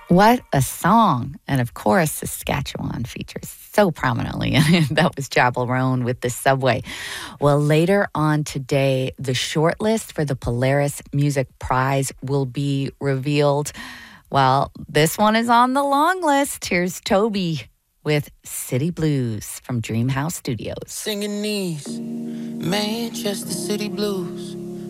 What a song. And of course, Saskatchewan features so prominently in it. That was Chapel Roan with the Subway. Well, later on today, the shortlist for the Polaris Music Prize will be revealed. Well, this one is on the long list. Here's Toby with City Blues from Dreamhouse Studios. Singing these Manchester City blues.